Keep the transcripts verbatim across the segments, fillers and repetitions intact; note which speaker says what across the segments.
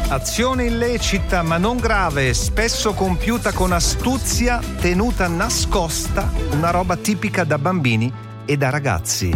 Speaker 1: Azione illecita ma non grave, spesso compiuta con astuzia, tenuta nascosta, una roba tipica da bambini e da ragazzi.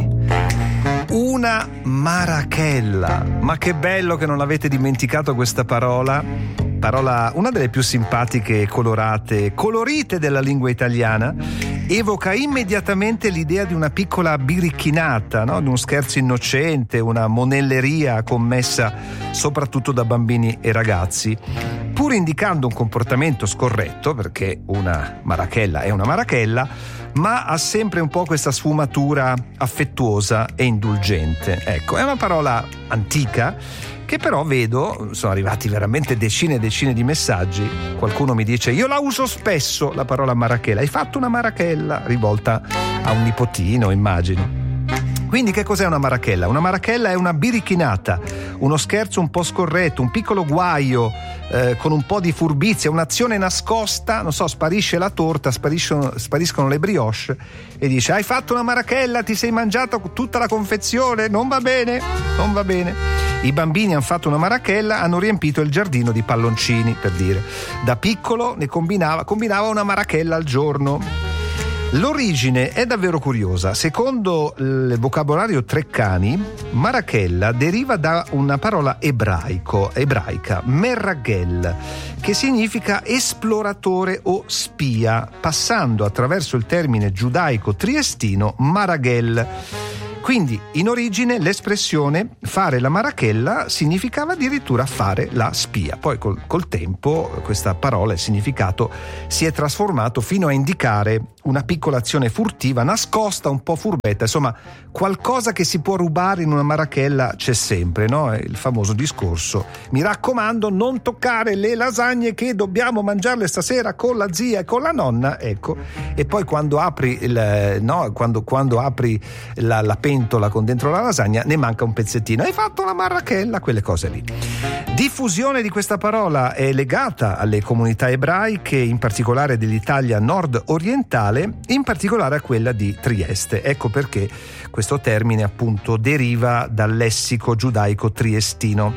Speaker 1: Una marachella. Ma che bello che non avete dimenticato questa parola. Parola, una delle più simpatiche, colorate, colorite della lingua italiana. Evoca immediatamente l'idea di una piccola biricchinata, no? Di un scherzo innocente, una monelleria commessa soprattutto da bambini e ragazzi, pur indicando un comportamento scorretto, perché una marachella è una marachella, ma ha sempre un po' questa sfumatura affettuosa e indulgente. Ecco, è una parola antica che però vedo, sono arrivati veramente decine e decine di messaggi. Qualcuno mi dice: io la uso spesso la parola marachella. Hai fatto una marachella? Rivolta a un nipotino, immagino. Quindi che cos'è una marachella? Una marachella è una biricchinata, uno scherzo un po' scorretto, un piccolo guaio eh, con un po' di furbizia, un'azione nascosta, non so, sparisce la torta, spariscono, spariscono le brioche e dice: hai fatto una marachella, ti sei mangiato tutta la confezione, non va bene, non va bene. I bambini hanno fatto una marachella, hanno riempito il giardino di palloncini, per dire. Da piccolo ne combinava, combinava una marachella al giorno. L'origine è davvero curiosa. Secondo il vocabolario Treccani, marachella deriva da una parola ebraico, ebraica, merraghel, che significa esploratore o spia, passando attraverso il termine giudaico triestino maraghel. Quindi in origine l'espressione fare la marachella significava addirittura fare la spia. Poi col, col tempo questa parola, il significato, si è trasformato fino a indicare una piccola azione furtiva, nascosta, un po' furbetta, insomma qualcosa che si può rubare in una marachella c'è sempre, no? Il famoso discorso: mi raccomando, non toccare le lasagne che dobbiamo mangiarle stasera con la zia e con la nonna, ecco. E poi quando apri il, no, quando, quando apri la, la pentola con dentro la lasagna ne manca un pezzettino, hai fatto la marachella, quelle cose lì. Diffusione di questa parola è legata alle comunità ebraiche, in particolare dell'Italia nord-orientale, in particolare a quella di Trieste. Ecco perché questo termine appunto deriva dal lessico giudaico triestino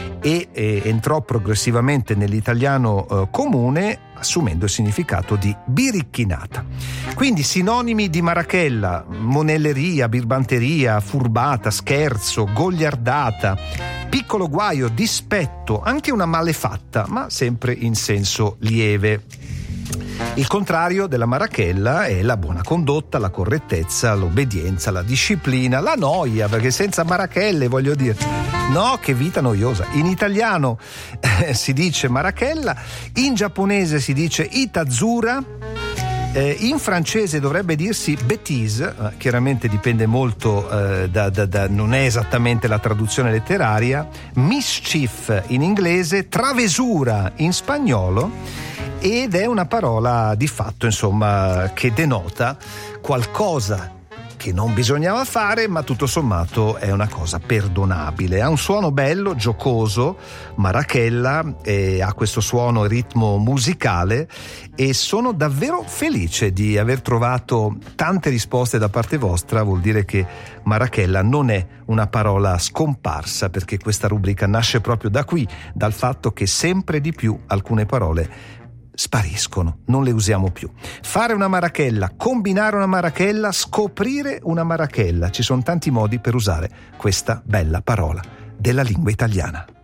Speaker 1: e eh, entrò progressivamente nell'italiano eh, comune, assumendo il significato di biricchinata. Quindi sinonimi di marachella: monelleria, birbanteria, furbata, scherzo, goliardata, piccolo guaio, dispetto, anche una malefatta, ma sempre in senso lieve. Il contrario della marachella è la buona condotta, la correttezza, l'obbedienza, la disciplina, la noia, perché senza marachelle, voglio dire, no, che vita noiosa. In italiano eh, si dice marachella, in giapponese si dice itazura, eh, in francese dovrebbe dirsi bêtise, eh, chiaramente dipende molto, eh, da, da, da, non è esattamente la traduzione letteraria, mischief in inglese, travesura in spagnolo. Ed è una parola di fatto, insomma, che denota qualcosa che non bisognava fare, ma tutto sommato è una cosa perdonabile. Ha un suono bello, giocoso, marachella, e ha questo suono e ritmo musicale, e sono davvero felice di aver trovato tante risposte da parte vostra. Vuol dire che marachella non è una parola scomparsa, perché questa rubrica nasce proprio da qui, dal fatto che sempre di più alcune parole spariscono, non le usiamo più. Fare una marachella, combinare una marachella, scoprire una marachella. Ci sono tanti modi per usare questa bella parola della lingua italiana.